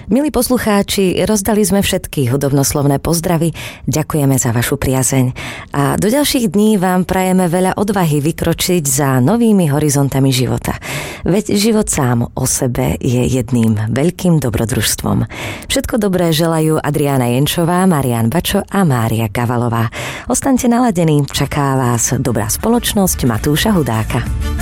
Milí poslucháči, rozdali sme všetky hudobnoslovné pozdravy, ďakujeme za vašu priazeň a do ďalších dní vám prajeme veľa odvahy vykročiť za novými horizontami života. Veď život sám o sebe je jedným veľkým dobrodružstvom. Všetko dobré želajú Adriána Jenčová, Marián Bačo a Mária Gavalová. Ostaňte naladení, čaká vás dobrá spoločnosť Matúša Hudáka.